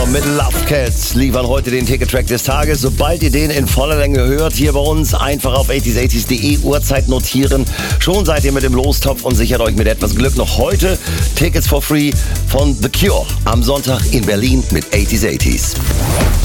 mit Love Cats liefern heute den Ticket-Track des Tages. Sobald ihr den in voller Länge hört, hier bei uns einfach auf 80s80s.de Uhrzeit notieren. Schon seid ihr mit dem Lostopf und sichert euch mit etwas Glück noch heute Tickets for free von The Cure am Sonntag in Berlin mit 80s80s.